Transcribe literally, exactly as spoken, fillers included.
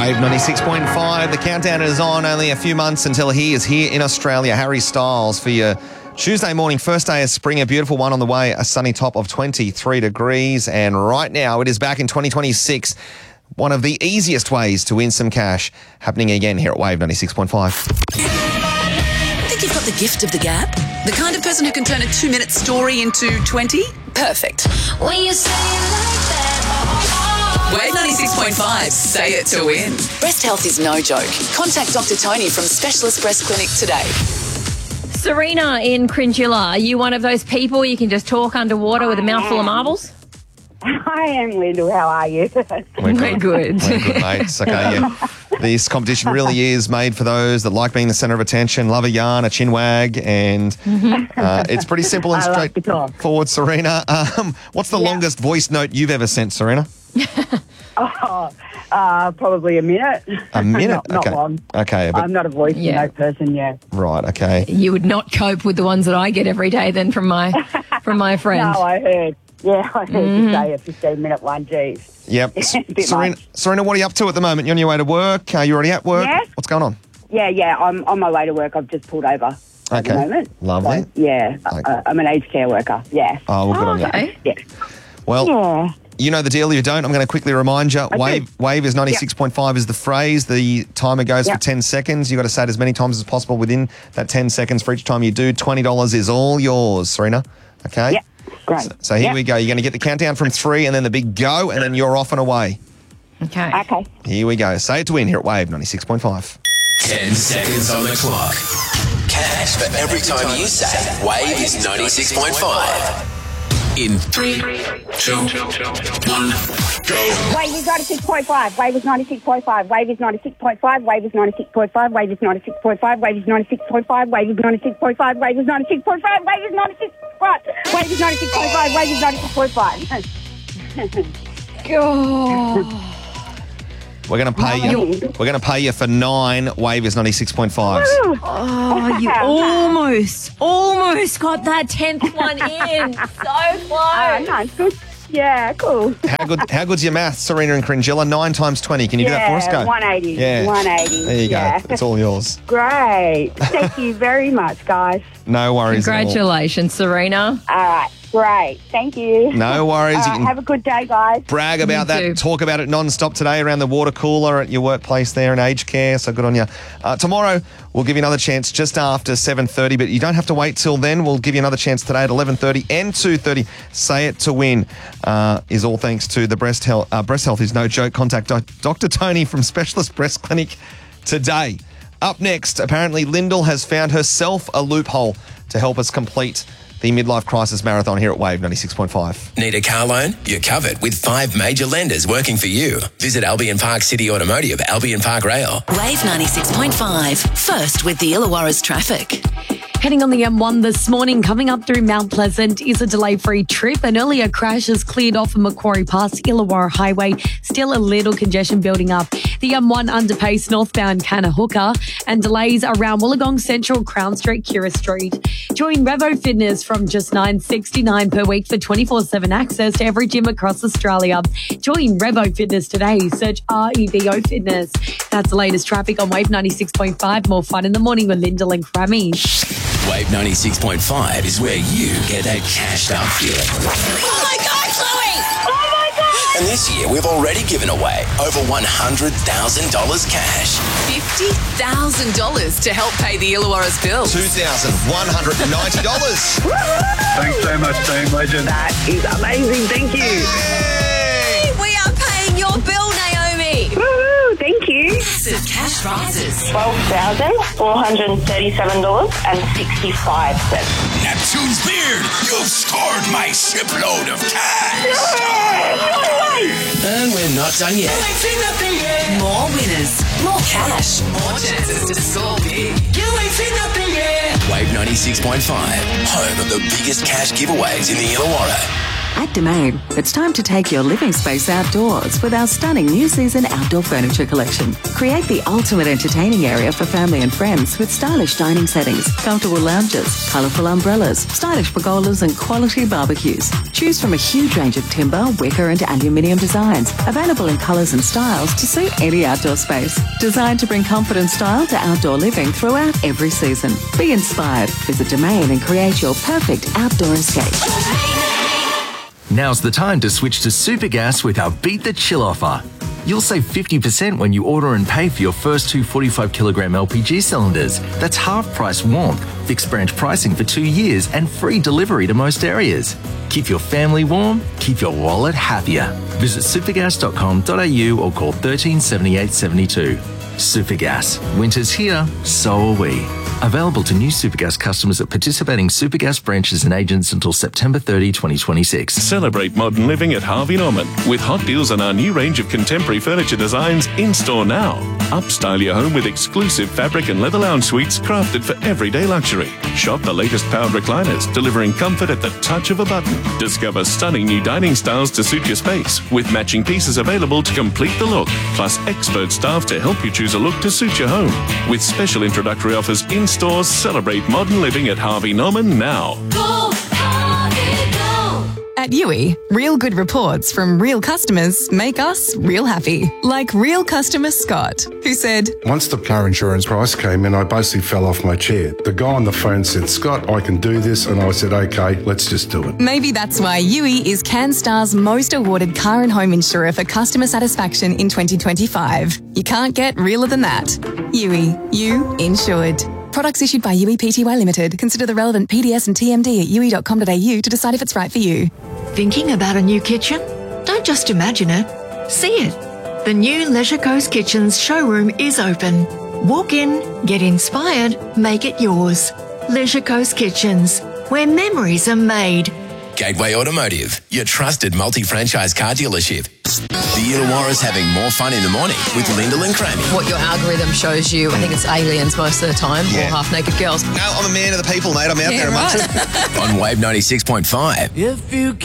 Wave ninety-six point five. The countdown is on. Only a few months until he is here in Australia. Harry Styles for your Tuesday morning, first day of spring, a beautiful one on the way, a sunny top of twenty-three degrees. And right now it is back in twenty twenty-six. One of the easiest ways to win some cash happening again here at Wave ninety-six point five. Think you've got the gift of the gab? The kind of person who can turn a two-minute story into twenty? Perfect. When you say it like that. Wave ninety-six point five. Say it to win. Breast health is no joke. Contact Doctor Tony from Specialist Breast Clinic today. Serena in Cringilla, are you one of those people you can just talk underwater with a mouthful of marbles? I am, Lyndall. How are you? We're good. We're good. We're good, mates. Okay, yeah. This competition really is made for those that like being the centre of attention, love a yarn, a chin wag, and uh, it's pretty simple and I like to talk. straightforward, Serena. Um, what's the Yeah. longest voice note you've ever sent, Serena? Oh, uh, probably a minute. A minute? not, not okay. long. Okay, but I'm not a voice Yeah. note person, yeah. right, okay. You would not cope with the ones that I get every day then from my from my friend. No, I heard. Yeah, I heard Mm-hmm. you say a fifteen-minute one, geez. Yep. A bit Serena, much. Serena, what are you up to at the moment? You're on your way to work? Are you already at work? Yeah. What's going on? Yeah, yeah, I'm on my way to work. I've just pulled over at Okay. the moment. Lovely. So, yeah, Okay. uh, I'm an aged care worker, yeah. Oh, well, good on you. Okay. Yeah. Well, Yeah. you know the deal. If you don't, I'm going to quickly remind you. do. Wave Wave is ninety-six point five is the phrase. The timer goes for Yep. ten seconds. You've got to say it as many times as possible within that ten seconds. For each time you do, twenty dollars is all yours, Serena. Okay? Yep. Great. So, so here Yep. we go. You're going to get the countdown from three and then the big go, and then you're off and away. Okay. Okay. Here we go. Say it to win here at Wave ninety-six point five. Ten seconds on the clock. Cash for every time you say Wave is ninety-six point five. In three, two, one, go. Wave is ninety-six point five. Wave is ninety-six point five. Wave is ninety-six point five. Wave is ninety-six point five. Wave is ninety-six point five. Wave is ninety-six point five. Wave is ninety-six point five. Wave is ninety-six point five. Wave is ninety-six point five. Wave is ninety-six point five. Wave is ninety-six point five. Oh. We're going to pay you. We're going to pay you for nine. Wave is ninety-six point five. Oh, you almost, almost got that tenth one in. So Oh, close. no, it's good. Yeah, cool. How good? How good's your math, Serena and Cringilla? Nine times twenty. Can you do that for us? Go. one eighty. Yeah. one eighty. There you yeah. go. It's all yours. Great. Thank you very much, guys. No worries. at all. Congratulations, Serena. All right. Great. Thank you. No worries. All You right, can have a good day, guys. brag about You that, too. talk about it non-stop today around the water cooler at your workplace there in aged care, so good on you. Uh, tomorrow, we'll give you another chance just after seven thirty, but you don't have to wait till then. We'll give you another chance today at eleven thirty and two thirty. Say it to win uh, is all thanks to the breast health. Uh, breast health is no joke. Contact doc- Doctor Tony from Specialist Breast Clinic today. Up next, apparently Lyndall has found herself a loophole to help us complete the midlife crisis marathon here at Wave ninety-six point five. Need a car loan? You're covered with five major lenders working for you. Visit Albion Park City Automotive, Albion Park Rail. Wave ninety-six point five. First with the Illawarra's traffic. Heading on the M one this morning, coming up through Mount Pleasant is a delay-free trip. An earlier crash has cleared off Macquarie Pass, Illawarra Highway. Still a little congestion building up. The M one underpace northbound Kanahooka and delays around Wollongong Central, Crown Street, Kira Street. Join Revo Fitness from just nine sixty-nine per week for twenty-four seven access to every gym across Australia. Join Revo Fitness today. Search R E V O Fitness. That's the latest traffic on Wave ninety-six point five. More fun in the morning with Lyndall and Crammy. Wave ninety-six point five is where you get that cashed up feeling. Oh my God, Chloe! Oh my God! And this year, we've already given away over one hundred thousand dollars cash. fifty thousand dollars to help pay the Illawarra's bills. two thousand one hundred ninety dollars. Thanks so much, Team Legend. That is amazing. Thank you. Hey! We are paying your bill, Naomi. Woo, thank you. Massive cash prizes. twelve thousand four hundred thirty-seven dollars and sixty-five cents. Neptune's Beard, you've scored my shipload of cash. And we're not done yet. More winners, more cash, more chances to score big. Wave ninety-six point five, home of the biggest cash giveaways in the Illawarra. At Domain, it's time to take your living space outdoors with our stunning new season outdoor furniture collection. Create the ultimate entertaining area for family and friends with stylish dining settings, comfortable lounges, colourful umbrellas, stylish pergolas and quality barbecues. Choose from a huge range of timber, wicker and aluminium designs, available in colours and styles to suit any outdoor space. Designed to bring comfort and style to outdoor living throughout every season. Be inspired. Visit Domain and create your perfect outdoor escape. Now's the time to switch to Supergas with our Beat the Chill offer. You'll save fifty percent when you order and pay for your first two forty-five kilogram L P G cylinders. That's half price warmth, fixed branch pricing for two years and free delivery to most areas. Keep your family warm, keep your wallet happier. Visit supergas dot com dot a u or call thirteen seventy-eight seventy-two. Supergas. Winter's here, so are we. Available to new Supergas customers at participating Supergas branches and agents until September thirtieth, twenty twenty-six. Celebrate modern living at Harvey Norman with hot deals on our new range of contemporary furniture designs in store now. Upstyle your home with exclusive fabric and leather lounge suites crafted for everyday luxury. Shop the latest powered recliners, delivering comfort at the touch of a button. Discover stunning new dining styles to suit your space, with matching pieces available to complete the look, plus expert staff to help you choose a look to suit your home. With special introductory offers in stores, celebrate modern living at Harvey Norman now. Go, Harvey, go. At U I, real good reports from real customers make us real happy. Like real customer Scott, who said, Once the car insurance price came in, I basically fell off my chair. The guy on the phone said, Scott, I can do this. And I said, okay, let's just do it. maybe that's why U I is CanStar's most awarded car and home insurer for customer satisfaction in twenty twenty-five. You can't get realer than that. U I, you insured. Products issued by U I P T Y Limited. Consider the relevant P D S and T M D at u i dot com dot a u to decide if it's right for you. Thinking about a new kitchen? Don't just imagine it. See it. The new Leisure Coast Kitchens showroom is open. Walk in, get inspired, make it yours. Leisure Coast Kitchens, where memories are made. Gateway Automotive, your trusted multi-franchise car dealership. The Illawarra's having more fun in the morning with Lyndall and Crammy. What your algorithm shows you, I think it's aliens most of the time, Yeah. or half-naked girls. No, I'm a man of the people, mate. I'm out Yeah, there amongst right. them. On Wave ninety-six point five. If you